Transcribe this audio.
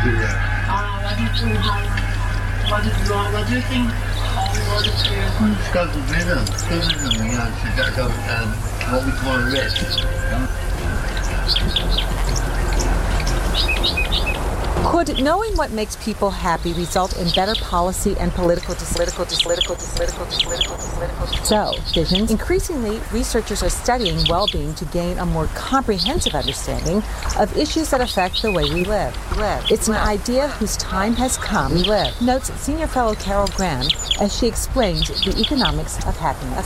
what do you think? What we call a risk. Could knowing what makes people happy result in better policy and political decisions? Increasingly, researchers are studying well-being to gain a more comprehensive understanding of issues that affect the way we live. It's an idea whose time has come, notes senior fellow Carol Graham as she explains the economics of happiness.